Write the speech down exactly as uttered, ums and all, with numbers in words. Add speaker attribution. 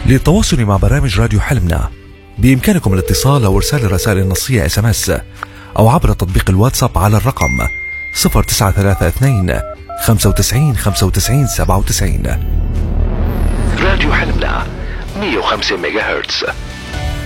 Speaker 1: للتواصل مع برامج راديو حلمنا بإمكانكم الاتصال أو إرسال الرسائل النصية اس ام اس أو عبر تطبيق الواتساب على الرقم صفر تسعة ثلاثة اثنين خمسة وتسعين خمسة وتسعين سبعة وتسعين. راديو حلمنا مية وخمسة ميجا هرتز.